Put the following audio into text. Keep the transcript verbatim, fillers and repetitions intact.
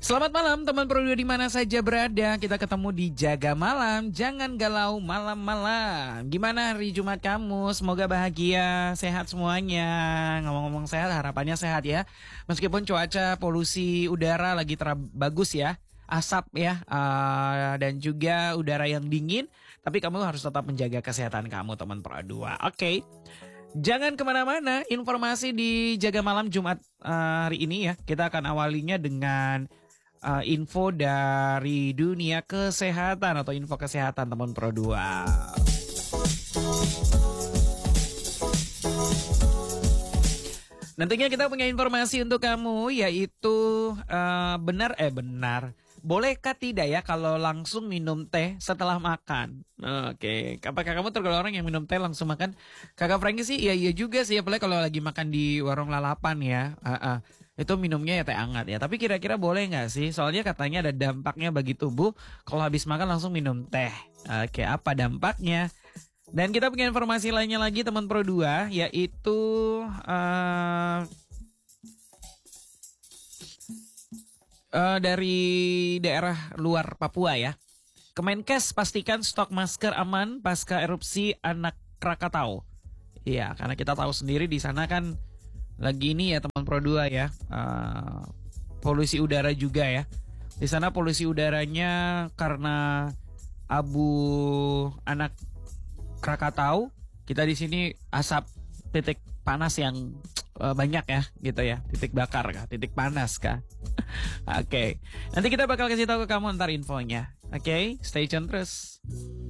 Selamat malam teman Pro dua di mana saja berada. Kita ketemu di Jaga Malam. Jangan galau malam-malam. Gimana hari Jumat kamu? Semoga bahagia, sehat semuanya. Ngomong-ngomong sehat, harapannya sehat ya. Meskipun cuaca polusi udara lagi ter bagus ya, asap ya, uh, dan juga udara yang dingin. Tapi kamu harus tetap menjaga kesehatan kamu teman Pro dua. Oke. Okay. Jangan kemana-mana, informasi di Jaga Malam Jumat uh, hari ini ya. Kita akan awalinya dengan uh, info dari dunia kesehatan atau info kesehatan teman Pro dua. Nantinya kita punya informasi untuk kamu, yaitu uh, benar eh benar. Bolehkah tidak ya kalau langsung minum teh setelah makan? Oke, okay. Apakah kamu tergolong orang yang minum teh langsung makan? Kakak Franky sih iya iya juga sih, apalagi kalau lagi makan di warung lalapan ya. Uh, uh, itu minumnya ya teh hangat ya. Tapi kira-kira boleh nggak sih? Soalnya katanya ada dampaknya bagi tubuh kalau habis makan langsung minum teh. Oke, okay, apa dampaknya? Dan kita punya informasi lainnya lagi teman Pro dua, yaitu uh, uh, dari daerah luar Papua ya. Kemenkes pastikan stok masker aman pasca erupsi anak Krakatau. Iya, karena kita tahu sendiri di sana kan lagi ini ya teman Pro dua ya, uh, polusi udara juga ya. Di sana polusi udaranya karena abu anak Krakatau, kita di sini asap titik panas yang uh, banyak ya, gitu ya, titik bakar kah, titik panas kah? Oke, okay. Nanti kita bakal kasih tahu ke kamu ntar infonya. Oke, okay? Stay tune terus.